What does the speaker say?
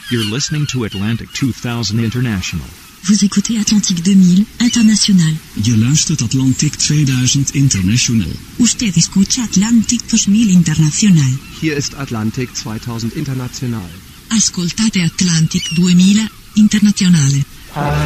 You're listening to Atlantic 2000 International. Vous écoutez Atlantique 2000 International. Je luistert Atlantic 2000 International. Usted escucha Atlantic 2000 International. Hier ist Atlantic 2000 International. Ascoltate Atlantic 2000 Internazionale.